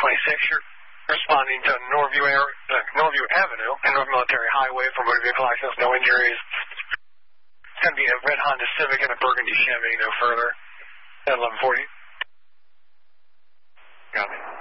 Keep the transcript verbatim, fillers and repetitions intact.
twenty-six, you're responding to Norview, Air, uh, Norview Avenue and North Military Highway for motor vehicle accidents, no injuries. It's going to be a red Honda Civic and a burgundy Chevy, no further, at eleven forty. Got me.